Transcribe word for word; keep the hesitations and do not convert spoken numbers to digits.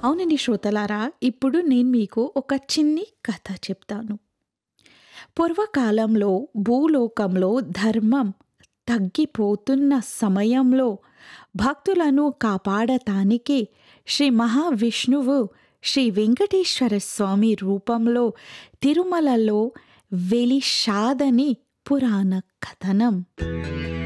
అవునండి శ్రోతలారా, ఇప్పుడు నేను మీకు ఒక చిన్ని కథ చెప్తాను. పూర్వకాలంలో భూలోకంలో ధర్మం తగ్గిపోతున్న సమయంలో భక్తులను కాపాడటానికి శ్రీ మహావిష్ణువు శ్రీ వెంకటేశ్వర స్వామి రూపంలో తిరుమలలో వెలిశాదని పురాణ కథనం.